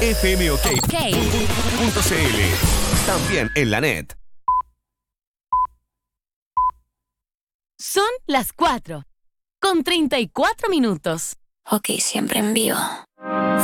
fmok.cl. También en la net. Son las 4:34. Ok, siempre en vivo.